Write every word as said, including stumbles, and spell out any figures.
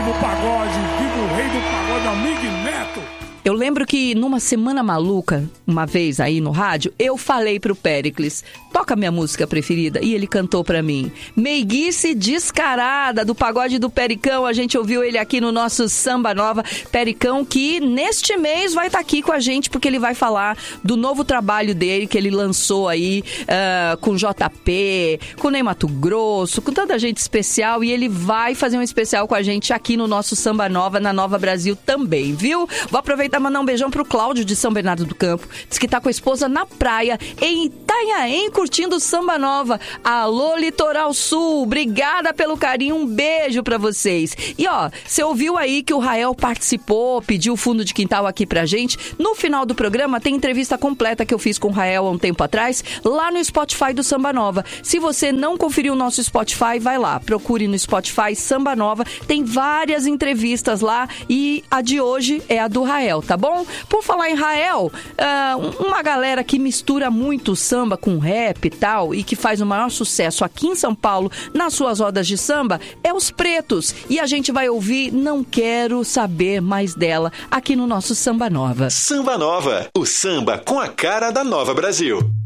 do pagode, viva o rei do pagode, amigo Neto. Eu lembro que numa semana maluca, uma vez aí no rádio, eu falei pro Péricles, toca minha música preferida, e ele cantou pra mim. Meiguice Descarada, do Pagode do Pericão, a gente ouviu ele aqui no nosso Samba Nova. Pericão que neste mês vai estar aqui com a gente, porque ele vai falar do novo trabalho dele, que ele lançou aí uh, com J P, com Ney Mato Grosso, com tanta gente especial, e ele vai fazer um especial com a gente aqui no nosso Samba Nova, na Nova Brasil também, viu? Vou aproveitar mandar um beijão pro Cláudio de São Bernardo do Campo. Diz que tá com a esposa na praia em Itanhaém, curtindo o Samba Nova. Alô, Litoral Sul, obrigada pelo carinho, um beijo pra vocês. E ó, você ouviu aí que o Rael participou, pediu o fundo de quintal aqui pra gente. No final do programa tem entrevista completa que eu fiz com o Rael há um tempo atrás, lá no Spotify do Samba Nova. Se você não conferiu o nosso Spotify, vai lá, procure no Spotify Samba Nova, tem várias entrevistas lá e a de hoje é a do Rael, tá bom? Por falar em Rael, uh, uma galera que mistura muito samba com rap e tal, e que faz o maior sucesso aqui em São Paulo, nas suas rodas de samba, é Os Pretos. E a gente vai ouvir Não Quero Saber Mais Dela, aqui no nosso Samba Nova. Samba Nova, o samba com a cara da Nova Brasil.